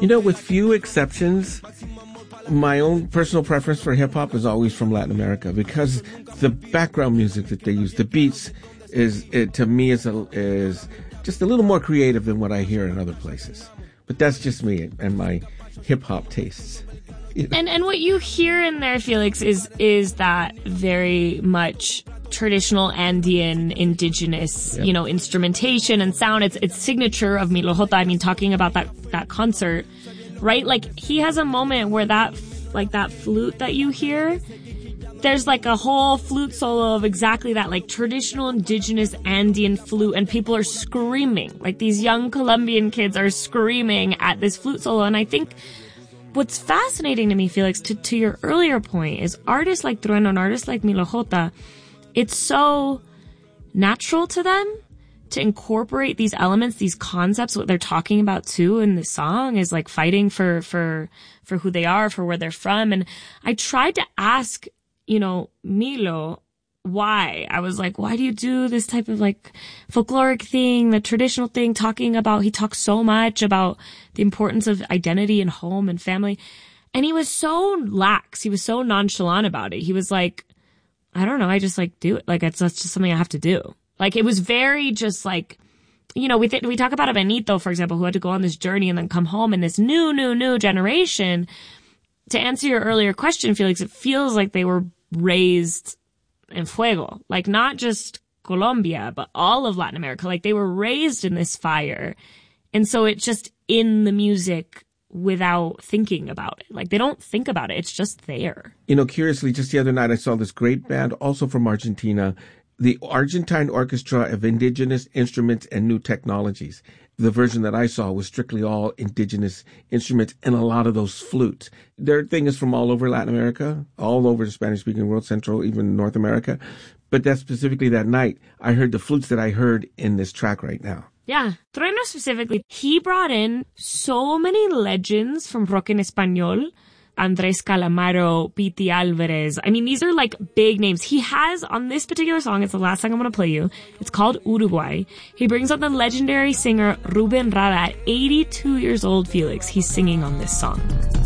With few exceptions, my own personal preference for hip-hop is always from Latin America because the background music that they use, the beats, to me is just a little more creative than what I hear in other places. But that's just me and my hip-hop tastes. And what you hear in there, Felix, is that very much traditional Andean, indigenous, instrumentation and sound. It's signature of Milo J. I mean, talking about that concert, right? Like, he has a moment where that flute that you hear, there's like a whole flute solo of exactly that, like traditional indigenous Andean flute, and people are screaming. Like, these young Colombian kids are screaming at this flute solo. And I think what's fascinating to me, Felix, to your earlier point, is artists like Trueno and artists like Milo J, it's so natural to them to incorporate these elements, these concepts. What they're talking about too in the song is like fighting for who they are, for where they're from. And I tried to ask, Milo, why? I was like, why do you do this type of like folkloric thing, the traditional thing, he talks so much about the importance of identity and home and family. And he was so lax. He was so nonchalant about it. He was like, I don't know. I just like do it. Like, that's just something I have to do. Like, it was very just like, we talk about a Benito, for example, who had to go on this journey and then come home, and this new generation. To answer your earlier question, Felix, it feels like they were raised in fuego. Like, not just Colombia, but all of Latin America. Like, they were raised in this fire. And so it's just in the music without thinking about it. Like, they don't think about it. It's just there. Curiously, just the other night, I saw this great band, also from Argentina, the Argentine Orchestra of Indigenous Instruments and New Technologies. The version that I saw was strictly all indigenous instruments and a lot of those flutes. Their thing is from all over Latin America, all over the Spanish-speaking world, Central, even North America. But that's specifically that night, I heard the flutes that I heard in this track right now. Yeah. Trueno specifically, he brought in so many legends from rock en español. Andrés Calamaro, Piti Álvarez. I mean, these are like big names. He has, on this particular song, it's the last song I'm going to play you. It's called Uruguay. He brings up the legendary singer Rubén Rada at 82 years old, Felix. He's singing on this song.